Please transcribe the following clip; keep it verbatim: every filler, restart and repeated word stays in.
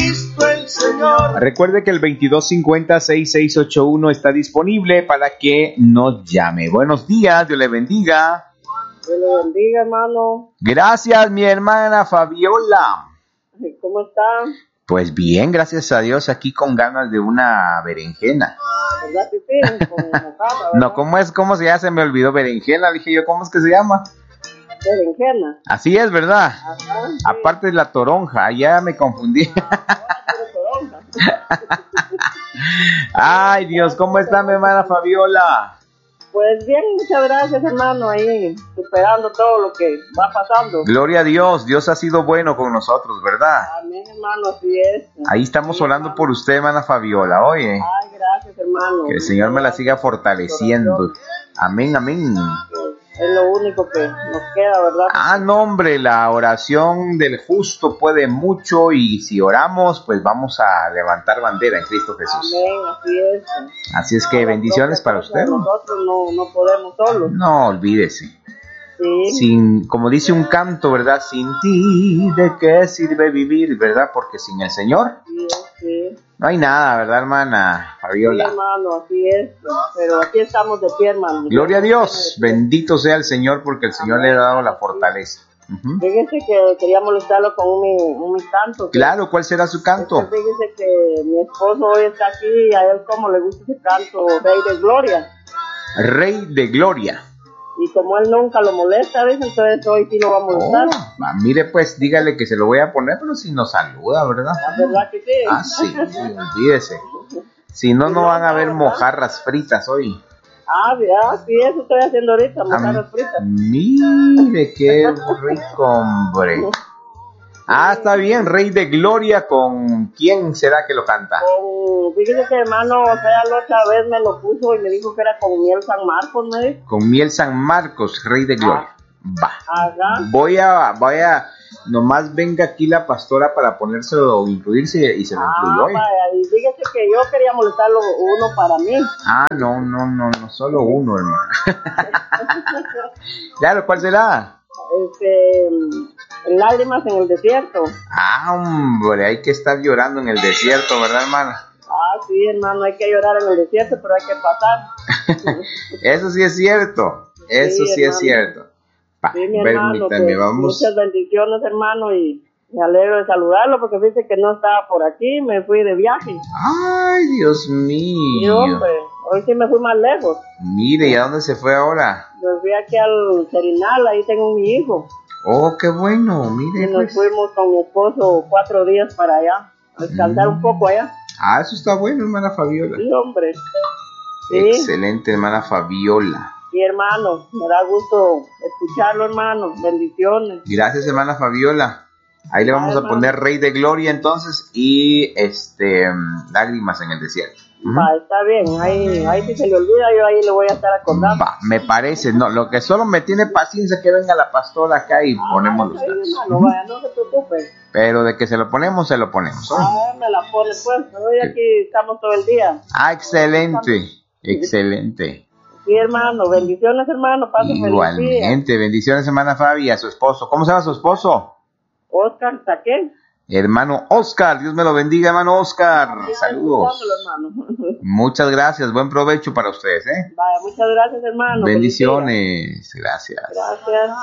Cristo el Señor. Recuerde que el veintidós cincuenta, sesenta y seis ochenta y uno está disponible para que nos llame. Buenos días, Dios le bendiga. Dios le bendiga, hermano. Gracias, mi hermana Fabiola. ¿Cómo está? Pues bien, gracias a Dios, aquí con ganas de una berenjena. ¿Verdad que sí? Con mojada, ¿verdad? No, ¿cómo es? ¿Cómo se llama? Se me olvidó berenjena. Dije yo, ¿cómo es que se llama? Berenjena. Así es, ¿verdad? Ajá, sí. Aparte de la toronja, ya me confundí. Ay, Dios, ¿cómo está mi hermana Fabiola? Pues bien, muchas gracias, hermano, ahí superando todo lo que va pasando. Gloria a Dios, Dios ha sido bueno con nosotros, ¿verdad? Amén, hermano, así es. Ahí estamos sí, orando hermano. por usted, hermana Fabiola, oye. Ay, gracias, hermano. Que el Señor me la siga fortaleciendo. Amén, amén. Es lo único que nos queda, ¿verdad? Ah, no, hombre, la oración del justo puede mucho y si oramos, pues vamos a levantar bandera en Cristo Jesús. Amén, así es. Así es que bendiciones para usted. Nosotros no, no podemos solos. No, olvídese. Sí. Sin, como dice un canto, ¿verdad? Sin ti, ¿de qué sirve vivir, verdad? Porque sin el Señor Sí, sí. no hay nada, ¿verdad, hermana Fabiola? Sí, hermano, así es. Pero aquí estamos de pie, hermano. Gloria a Dios, bendito sea el Señor porque el Señor le ha dado la fortaleza. Uh-huh. Fíjese que quería molestarlo con un, un mi canto. Que, claro, ¿cuál será su canto? es que fíjese que mi esposo hoy está aquí y a él como le gusta ese canto, Rey de Gloria. Rey de Gloria. Y como él nunca lo molesta, ¿ves? Entonces hoy sí lo va a molestar. Oh, ah, mire pues, dígale que se lo voy a poner, pero si nos saluda, ¿verdad? La verdad que sí. Ah, sí, olvídese. Si no, no van a haber mojarras fritas hoy. Ah, ya, sí, eso estoy haciendo ahorita, mojarras fritas. Mire, qué rico, hombre. Ah, está bien, Rey de Gloria, ¿con quién será que lo canta? Con, fíjese que hermano, o sea, la otra vez me lo puso y me dijo que era con Miel San Marcos, ¿no es? Con Miel San Marcos, Rey de Gloria. Ah. Va. Ajá. Voy a, voy a, nomás venga aquí la pastora para ponérselo o incluirse y se lo Ah, incluyó. vaya, y fíjese que yo quería molestarlo uno para mí. Ah, no, no, no, no, solo uno, hermano. Claro, ¿cuál será? Este, lágrimas en el desierto. Ah, hombre, hay que estar llorando en el desierto, ¿verdad, hermana? Ah, sí, hermano, hay que llorar en el desierto, pero hay que pasar. Eso sí es cierto, eso sí, sí es cierto. Pa, sí, mi hermano, permítame, vamos. Muchas bendiciones, hermano, y me alegro de saludarlo porque dice que no estaba por aquí, me fui de viaje. Ay, Dios mío. Sí, hombre, hoy sí me fui más lejos. Mire, ¿y a dónde se fue ahora? Me fui aquí al Serinal, ahí tengo mi hijo. Oh, qué bueno, mire. Y nos pues. fuimos con mi esposo cuatro días para allá, a descansar mm. un poco allá. Ah, eso está bueno, hermana Fabiola. Sí, hombre. Sí. Excelente, hermana Fabiola. Sí, hermano, me da gusto escucharlo, hermano. Bendiciones. Gracias, hermana Fabiola. Ahí le vamos ah, a hermano. poner Rey de Gloria entonces y este lágrimas en el desierto. Uh-huh. Va, está bien, ahí, ahí si se le olvida yo ahí le voy a estar acordando. Va, me parece, no, lo que solo me tiene paciencia que venga la pastora acá y ah, ponemos los datos. Hermano, uh-huh. Vaya, no se preocupe. Pero de que se lo ponemos, se lo ponemos. ¿eh? Ah, me la pone pues, hoy aquí estamos todo el día. Ah, excelente, excelente. Sí, hermano, bendiciones, hermano, pase feliz día. Igualmente, bendiciones, hermana Fabi, a su esposo. ¿Cómo se llama su esposo? Oscar Saquel. Hermano Oscar, Dios me lo bendiga, hermano Oscar. Sí, saludos. Hermano. Muchas gracias, buen provecho para ustedes, ¿eh? Vaya, muchas gracias, hermano. Bendiciones, gracias. Gracias.